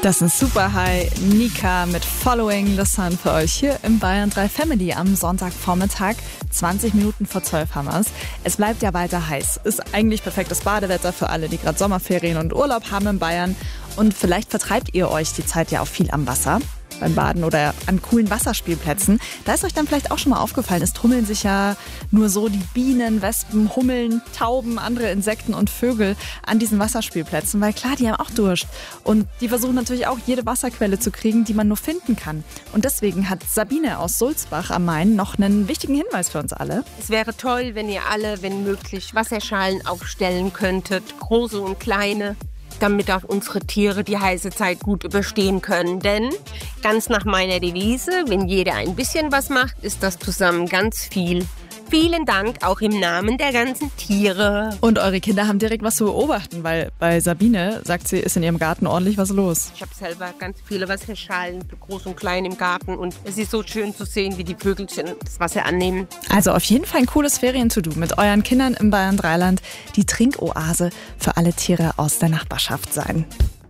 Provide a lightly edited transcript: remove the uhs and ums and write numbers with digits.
Das ist Super High, Nika mit Following the Sun für euch hier im Bayern 3 Family am Sonntagvormittag. 20 Minuten vor 12 haben wir es. Es bleibt ja weiter heiß. Ist eigentlich perfektes Badewetter für alle, die gerade Sommerferien und Urlaub haben in Bayern. Und vielleicht vertreibt ihr euch die Zeit ja auch viel am Wasser, beim Baden oder an coolen Wasserspielplätzen. Da ist euch dann vielleicht auch schon mal aufgefallen, es tummeln sich ja nur so die Bienen, Wespen, Hummeln, Tauben, andere Insekten und Vögel an diesen Wasserspielplätzen, weil klar, die haben auch Durst. Und die versuchen natürlich auch jede Wasserquelle zu kriegen, die man nur finden kann. Und deswegen hat Sabine aus Sulzbach am Main noch einen wichtigen Hinweis für uns alle. Es wäre toll, wenn ihr alle, wenn möglich, Wasserschalen aufstellen könntet, große und kleine, damit auch unsere Tiere die heiße Zeit gut überstehen können. Denn ganz nach meiner Devise, wenn jeder ein bisschen was macht, ist das zusammen ganz viel. Vielen Dank auch im Namen der ganzen Tiere. Und eure Kinder haben direkt was zu beobachten, weil bei Sabine, sagt sie, ist in ihrem Garten ordentlich was los. Ich habe selber ganz viele Wasserschalen, groß und klein im Garten. Und es ist so schön zu sehen, wie die Vögelchen das Wasser annehmen. Also auf jeden Fall ein cooles Ferien-To-Do mit euren Kindern im Bayern 3 Land. Die Trinkoase für alle Tiere aus der Nachbarschaft sein.